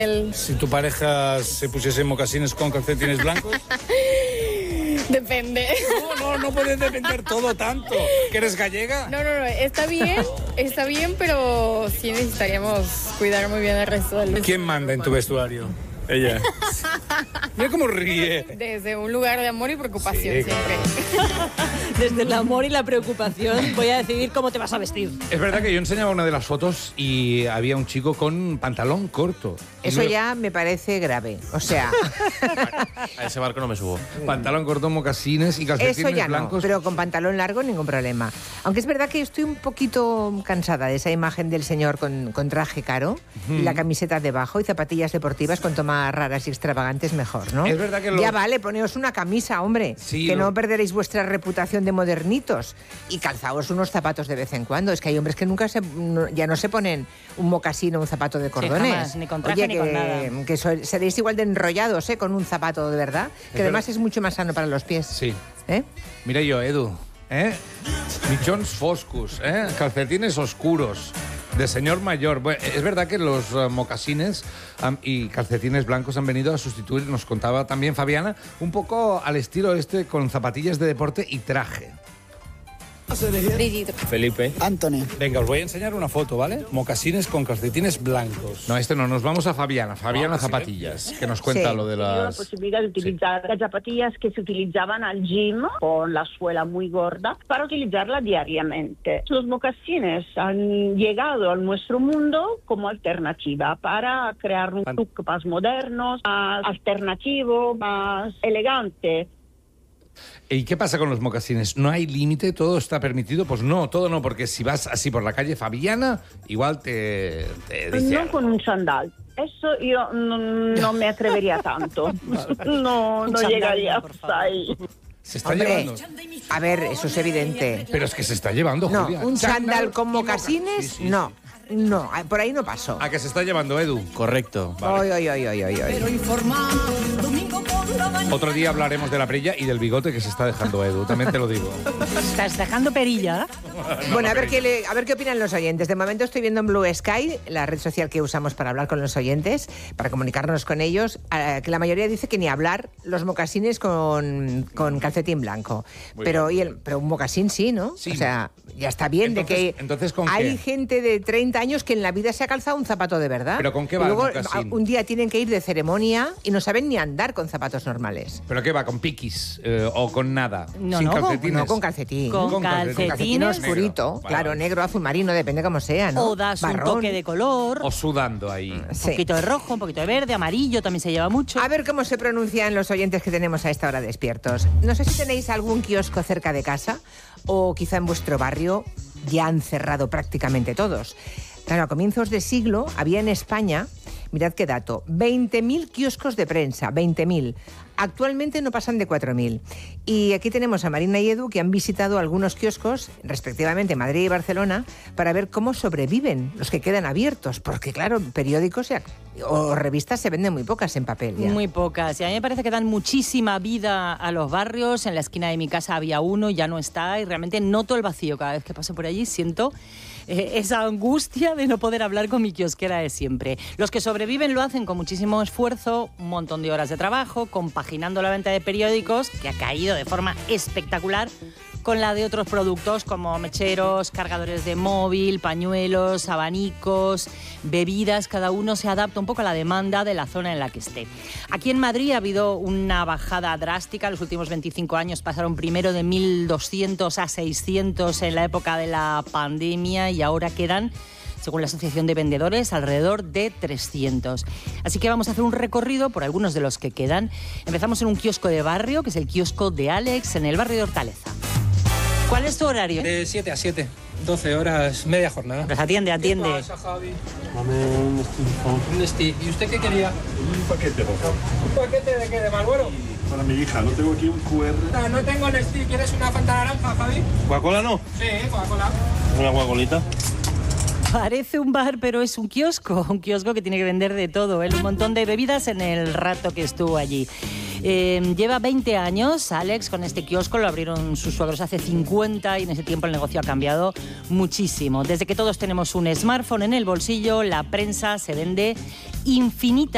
Si tu pareja se pusiese mocasines con calcetines blancos... Depende. No puede depender todo tanto. ¿Que eres gallega? No, está bien, pero sí necesitaríamos cuidar muy bien el resto del look. ¿Quién manda en tu vestuario? Ella. Mira cómo ríe. Desde un lugar de amor y preocupación, Sí, siempre. Desde el amor y la preocupación voy a decidir cómo te vas a vestir. Es verdad que yo enseñaba una de las fotos y había un chico con pantalón corto. Eso ya me parece grave. O sea, A ese barco no me subo. Pantalón corto, mocasines y calcetines eso ya blancos. no, pero con pantalón largo ningún problema. Aunque es verdad que estoy un poquito cansada de esa imagen del señor con traje caro y la camiseta debajo y zapatillas deportivas con tomas raras y extravagantes mejor, ¿no? Es verdad que Ya vale, poneos una camisa, hombre, Sí, que no perderéis vuestra reputación de modernitos y calzaos unos zapatos de vez en cuando. Es que hay hombres que ya no se ponen un mocasín o un zapato de cordones. jamás, ni con traje ni con nada. Que seréis igual de enrollados, con un zapato de verdad, que además es mucho más sano para los pies. Sí. ¿Eh? Mira yo, Edu. Mitjons foscos, calcetines oscuros. De señor mayor. Bueno, es verdad que los mocasines y calcetines blancos han venido a sustituir, nos contaba también Fabiana, un poco al estilo con zapatillas de deporte y traje. Felipe. Anthony. Venga, os voy a enseñar una foto, ¿vale? Mocasines con calcetines blancos. No, no, nos vamos a Fabiana. Fabiana Zapatillas, que nos cuenta lo de La las... posibilidad de utilizar las zapatillas que se utilizaban al gym con la suela muy gorda para utilizarla diariamente. Los mocasines han llegado a nuestro mundo como alternativa para crear un look más moderno, más alternativo, más elegante. ¿Y qué pasa con los mocasines? ¿No hay límite? ¿Todo está permitido? Pues no, todo no, porque si vas así por la calle Fabiana, igual te dice... No con un sandal. Eso yo no me atrevería tanto. No llegaría hasta ahí. Se está llevando. A ver, eso es evidente. Pero es que se está llevando, No, Julia. un chándal con mocasines, Sí. no, por ahí no pasó. ¿A que se está llevando, Edu? Correcto. Ay. Otro día hablaremos de la perilla y del bigote que se está dejando Edu, también te lo digo. ¿Estás dejando perilla? Bueno, a ver qué opinan los oyentes. De momento estoy viendo en Blue Sky, la red social que usamos para hablar con los oyentes, para comunicarnos con ellos, que la mayoría dice que ni hablar los mocasines con calcetín blanco. Pero un mocasín sí, ¿no? Sí. O sea, ya está bien Entonces, ¿con hay qué? gente de 30 años que en la vida se ha calzado un zapato de verdad. ¿Pero con qué Y va el luego mocasín? un día tienen que ir de ceremonia y no saben ni andar con zapatos normales. ¿Pero qué va? ¿Con piquis? ¿O con nada? No, ¿Sin no, calcetines? No, con calcetín. Con Calcetín calcetines. oscurito, Negro. claro, Vale. negro, azul marino, depende cómo sea, ¿no? O das un Marrón. toque de color, O sudando ahí. un Sí. poquito de rojo, un poquito de verde, amarillo también se lleva mucho. A ver cómo se pronuncian los oyentes que tenemos a esta hora despiertos. No sé si tenéis algún kiosco cerca de casa o quizá en vuestro barrio ya han cerrado prácticamente todos. Claro, a comienzos de siglo había en España, mirad qué dato, 20.000 kioscos de prensa, 20.000. Actualmente no pasan de 4.000. Y aquí tenemos a Marina y Edu que han visitado algunos kioscos, respectivamente Madrid y Barcelona, para ver cómo sobreviven los que quedan abiertos. Porque claro, periódicos o revistas se venden muy pocas en papel ya. Muy pocas. Y a mí me parece que dan muchísima vida a los barrios. En la esquina de mi casa había uno, ya no está. Y realmente noto el vacío. Cada vez que paso por allí siento esa angustia de no poder hablar con mi kiosquera de siempre. Los que sobreviven lo hacen con muchísimo esfuerzo, un montón de horas de trabajo, compaginando la venta de periódicos, que ha caído de forma espectacular, con la de otros productos como mecheros, cargadores de móvil, pañuelos, abanicos, bebidas. Cada uno se adapta un poco a la demanda de la zona en la que esté. Aquí en Madrid ha habido una bajada drástica. Los últimos 25 años pasaron primero de 1.200 a 600 en la época de la pandemia y ahora quedan, según la Asociación de Vendedores, alrededor de 300. Así que vamos a hacer un recorrido por algunos de los que quedan. Empezamos en un kiosco de barrio, que es el kiosco de Alex, en el barrio de Hortaleza. ¿Cuál es tu horario? De 7 a 7, 12 horas, media jornada. Pues atiende. ¿Qué pasa, Javi? Dame un stick. Un stick. ¿Y usted qué quería? Un paquete, por favor. ¿Un paquete de qué? ¿De Marlboro? Para mi hija, no tengo aquí un QR. No tengo el stick. ¿Quieres una Fanta naranja, Javi? ¿Coca-Cola no? Sí, Coca-Cola. ¿Una Coca-Colita? Parece un bar, pero es un kiosco que tiene que vender de todo, un montón de bebidas en el rato que estuvo allí. Lleva 20 años, Alex, con este kiosco. Lo abrieron sus suegros hace 50 y en ese tiempo el negocio ha cambiado muchísimo. Desde que todos tenemos un smartphone en el bolsillo, la prensa se vende infinita.